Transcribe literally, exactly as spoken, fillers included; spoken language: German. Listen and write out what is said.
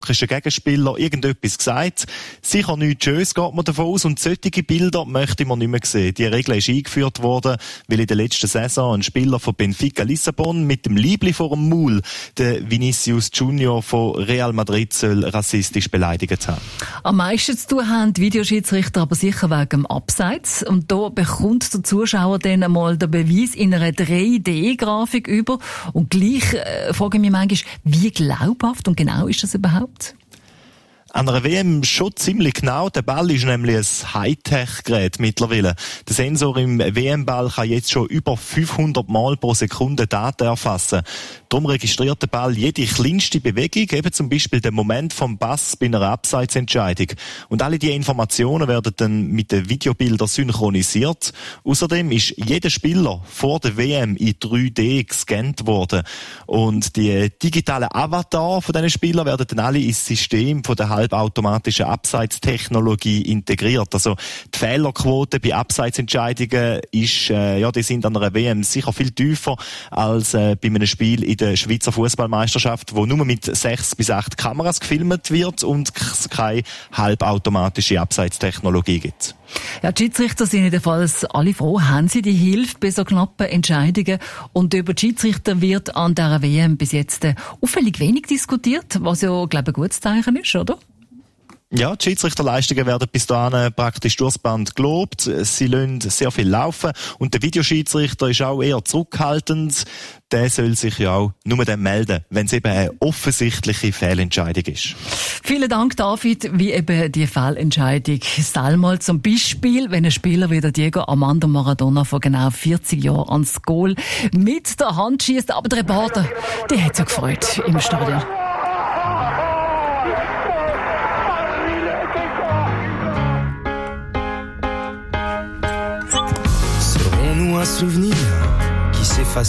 gegnerischen Gegenspieler irgendetwas gesagt. Sicher nichts Schönes, geht man davon aus. Und solche Bilder möchte man nicht mehr sehen. Die Regel ist eingeführt worden, weil in der letzten Saison ein Spieler von Benfica Lissabon mit dem Liebli vor dem Maul den Vinicius Junior von Real Madrid soll rassistisch beleidigt haben. Am meisten zu tun haben die Videoschiedsrichter aber sicher wegen dem Abseits. Und da bekommt der Zuschauer dann einmal den Beweis in einer drei D-Grafik über. Und gleich äh, frage ich mich manchmal, wie glaubhaft und genau ist das überhaupt? An einer W M schon ziemlich genau. Der Ball ist nämlich ein Hightech-Gerät mittlerweile. Der Sensor im W M-Ball kann jetzt schon über fünfhundert Mal pro Sekunde Daten erfassen. Darum registriert der Ball jede kleinste Bewegung, eben zum Beispiel den Moment vom Pass bei einer Abseitsentscheidung. Und alle diese Informationen werden dann mit den Videobildern synchronisiert. Außerdem ist jeder Spieler vor der W M in drei D gescannt worden. Und die digitalen Avatar von diesen Spielern werden dann alle ins System von der halbautomatischen Abseitstechnologie integriert. Also die Fehlerquote bei Abseitsentscheidungen ist, äh, ja, die sind an einer W M sicher viel tiefer als äh, bei einem Spiel in der Schweizer Fußballmeisterschaft, wo nur mit sechs bis acht Kameras gefilmt wird und keine halbautomatische Abseitstechnologie gibt. Ja, die Schiedsrichter sind jedenfalls alle froh, haben sie die Hilfe bei so knappen Entscheidungen. Und über die Schiedsrichter wird an dieser W M bis jetzt auffällig wenig diskutiert, was ja, glaube ich, ein gutes Zeichen ist, oder? Ja, die Schiedsrichterleistungen werden bis dahin praktisch durchs Band gelobt. Sie lassen sehr viel laufen. Und der Videoschiedsrichter ist auch eher zurückhaltend. Der soll sich ja auch nur dann melden, wenn es eben eine offensichtliche Fehlentscheidung ist. Vielen Dank, David, wie eben die Fehlentscheidung. Sag mal zum Beispiel, wenn ein Spieler wie der Diego Armando Maradona vor genau vierzig Jahren ans Goal mit der Hand schießt, aber der Reporter, die hat sich gefreut im Stadion. Un souvenir qui s'efface